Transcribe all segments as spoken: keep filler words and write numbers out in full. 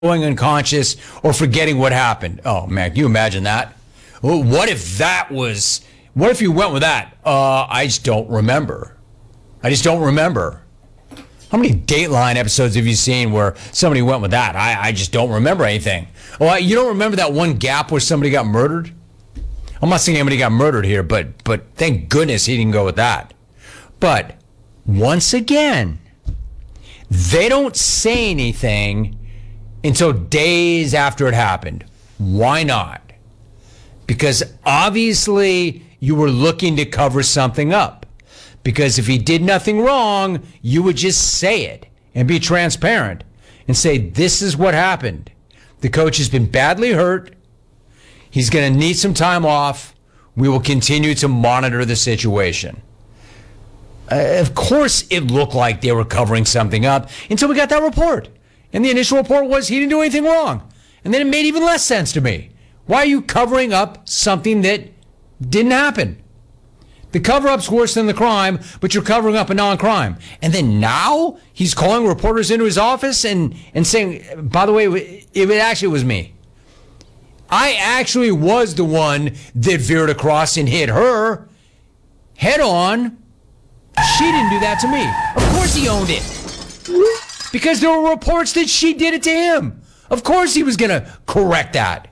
going unconscious or forgetting what happened. Oh, man, can you imagine that? Well, what if that was, what if you went with that? Uh, I just don't remember. I just don't remember. How many Dateline episodes have you seen where somebody went with that? I, I just don't remember anything. Oh, you don't remember that one gap where somebody got murdered? I'm not saying anybody got murdered here, but but thank goodness he didn't go with that. But once again, they don't say anything until days after it happened. Why not? Because obviously you were looking to cover something up. Because if he did nothing wrong, you would just say it and be transparent and say, this is what happened. The coach has been badly hurt. He's going to need some time off. We will continue to monitor the situation. Uh, of course, it looked like they were covering something up until we got that report. And the initial report was he didn't do anything wrong. And then it made even less sense to me. Why are you covering up something that didn't happen? The cover-up's worse than the crime, but you're covering up a non-crime. And then now he's calling reporters into his office and, and saying, by the way, it actually was me. I actually was the one that veered across and hit her head on. She didn't do that to me. Of course he owned it. Because there were reports that she did it to him. Of course he was going to correct that.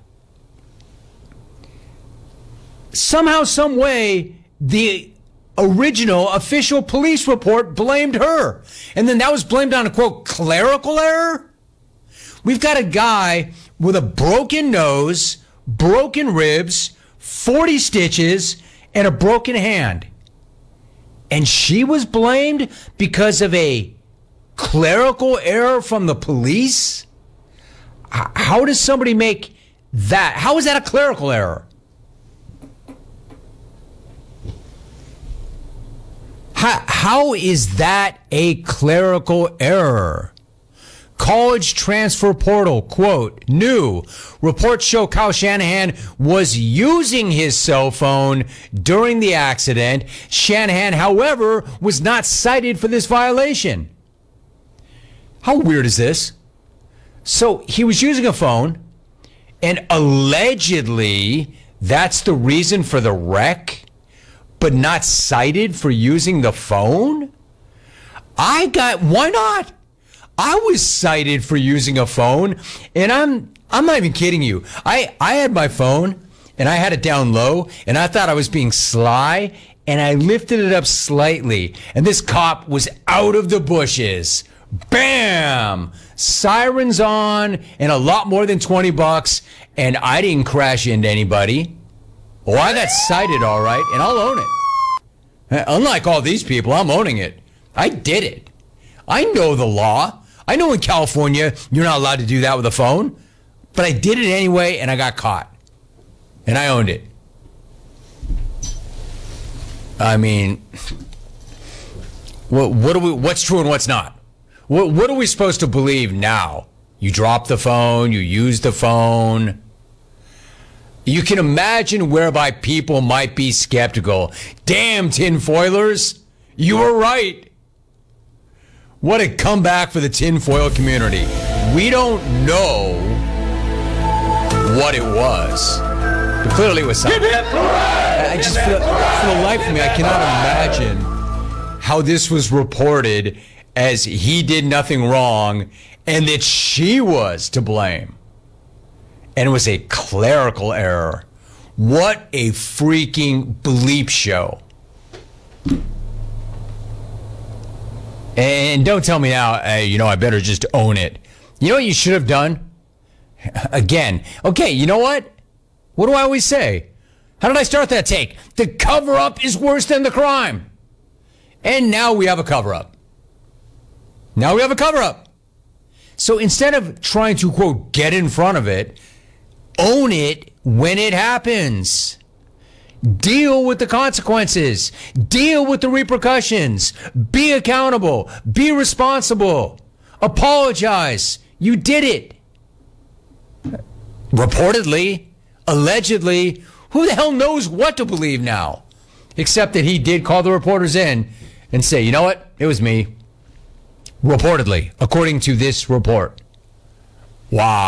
Somehow, some way, the original official police report blamed her. And then that was blamed on a, quote, clerical error? We've got a guy with a broken nose, broken ribs, forty stitches, and a broken hand. And she was blamed because of a clerical error from the police? How does somebody make that? How is that a clerical error? How, how is that a clerical error? College transfer portal, quote, new. Reports show Kyle Shanahan was using his cell phone during the accident. Shanahan, however, was not cited for this violation. How weird is this? So he was using a phone, and allegedly that's the reason for the wreck, but not cited for using the phone? I got, why not? I was cited for using a phone, and I'm I'm not even kidding you. I, I had my phone, and I had it down low, and I thought I was being sly, and I lifted it up slightly, and this cop was out of the bushes. Bam! Sirens on, and a lot more than twenty bucks, and I didn't crash into anybody. Oh, I got cited all right, and I'll own it. Unlike all these people, I'm owning it. I did it. I know the law. I know in California, you're not allowed to do that with a phone, but I did it anyway, and I got caught, and I owned it. I mean, what, what are we, what's true and what's not? What, what are we supposed to believe now? You drop the phone, you use the phone. You can imagine whereby people might be skeptical. Damn, tinfoilers, you were right. What a comeback for the tinfoil community. We don't know what it was, but clearly it was something. I just feel, for the life of me, I cannot imagine how this was reported as he did nothing wrong and that she was to blame. And it was a clerical error. What a freaking bleep show. And don't tell me now, hey, you know, I better just own it. You know what you should have done? Again, okay, you know what? What do I always say? How did I start that take? The cover-up is worse than the crime. And now we have a cover-up. Now we have a cover-up. So instead of trying to, quote, get in front of it, own it when it happens. Deal with the consequences. Deal with the repercussions. Be accountable. Be responsible. Apologize. You did it. Reportedly, allegedly, who the hell knows what to believe now? Except that he did call the reporters in and say, you know what? It was me. Reportedly, according to this report. Wow.